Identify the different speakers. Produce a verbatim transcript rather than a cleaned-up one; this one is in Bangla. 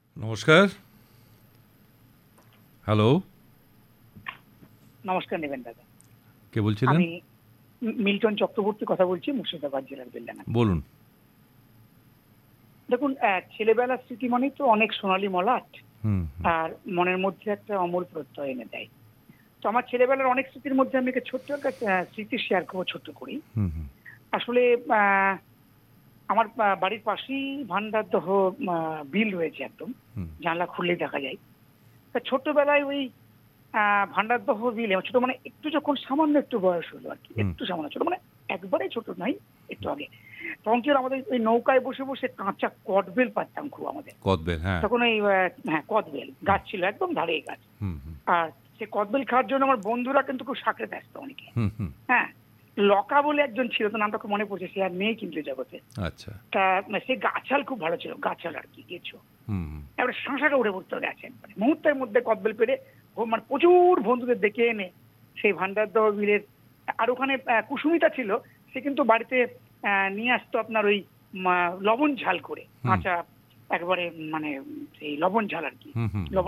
Speaker 1: নমস্কার। হ্যালো,
Speaker 2: নমস্কার নেবেন দাদা।
Speaker 1: কে বলছিলেন?
Speaker 2: আমি মিল্টন চক্রবর্তী কথা বলছি, মুর্শিদাবাদ জেলার বেলডাঙ্গা।
Speaker 1: বলুন।
Speaker 2: দেখুন, ছেলেবেলার স্মৃতি মানেই তো অনেক সোনালী মলাট,
Speaker 1: হুম
Speaker 2: আর মনের মধ্যে একটা অমর প্রত্যয় এনে দেয়। তো আমার ছেলেবেলার অনেক স্মৃতির মধ্যে আমি একটা ছোট্ট একটা স্মৃতি শেয়ার করবো, ছোট্ট করি।
Speaker 1: হুম হুম
Speaker 2: আসলে আহ, আমার বাড়ির পাশেই ভান্ডারদহ বিল রয়েছে, একদম
Speaker 1: হুম
Speaker 2: জানলা খুললেই দেখা যায়। তা ছোট্টবেলায় ওই আহ ভান্ডারদহ বিলে, ছোট মানে একটু যখন সামান্য একটু বয়স হলো আর কি,
Speaker 1: হুম
Speaker 2: একটু সামান্য ছোট মানে একবারেই ছোট নাই, একটু আগে, তখন কি হলো, আমাদের ওই নৌকায় বসে বসে কাঁচা কদবেল পারতাম খুব আমাদের
Speaker 1: কদবেল, হ্যাঁ।
Speaker 2: তখন। ওই আহ, হ্যাঁ, কদবেল গাছ ছিল, একদম ধারে গাছ।
Speaker 1: হুম হুম
Speaker 2: আর সে কদবেল খাওয়ার জন্য আমার বন্ধুরা কিন্তু খুব সাঁকড়ে ব্যস্ত অনেকে।
Speaker 1: হুম হুম
Speaker 2: হ্যাঁ, লকা বলে একজন ছিল, তো নামটা খুব মনে পড়ছে, সে আর নেই কিন্তু জগতে।
Speaker 1: আচ্ছা।
Speaker 2: তা সে গাছাল খুব ভালো ছিল, গাছাল আর কি, গেছো
Speaker 1: হুম হুম
Speaker 2: এবারে শাঁসাটা উঠে পড়তে গেছেন, মানে মুহূর্তের মধ্যে কদবেল পেরে মানে প্রচুর বন্ধুদের ডেকে এনে সেই ভান্ডারদহ বিলের। আর ওখানে আহ, কুসুমিতা ছিল, সে কিন্তু বাড়িতে আহ, নিয়ে আসতো আপনার ওই উম, আহ, লবণ ঝাল করে,
Speaker 1: হুম
Speaker 2: কাঁচা একবারে, মানে সেই লবণ ঝাল আর কি,
Speaker 1: হুম হুম
Speaker 2: লবণ